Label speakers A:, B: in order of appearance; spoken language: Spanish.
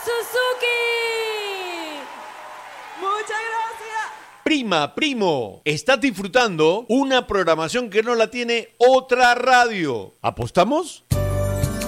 A: Suzuki.
B: Muchas gracias.
C: Prima, primo, estás disfrutando una programación que no la tiene otra radio. ¿Apostamos?